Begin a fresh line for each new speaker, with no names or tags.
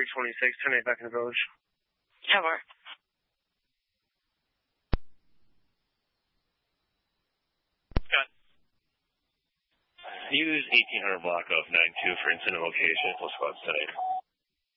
326, 10-8 back in the village.
Tower.
Scott. Use 1800 block of 92 for incident location. Full squad tonight.